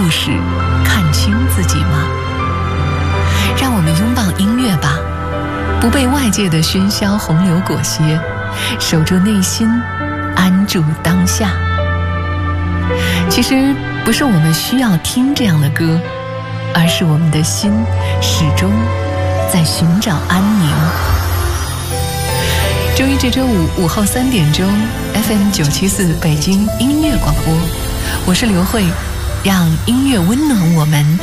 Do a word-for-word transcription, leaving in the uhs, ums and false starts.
故事，看清自己吗？让我们拥抱音乐吧，不被外界的喧嚣洪流裹挟，守住内心，安住当下。其实不是我们需要听这样的歌，而是我们的心始终在寻找安宁。周一至周五午后三点钟 F M 九七四北京音乐广播，我是刘慧，让音乐温暖我们，